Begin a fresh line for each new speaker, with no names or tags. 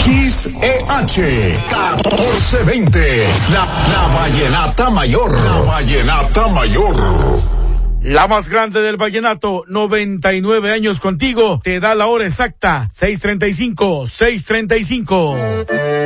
XEH 1420, la vallenata mayor. La vallenata mayor.
La más grande del vallenato, 99 años contigo, te da la hora exacta, 6:35.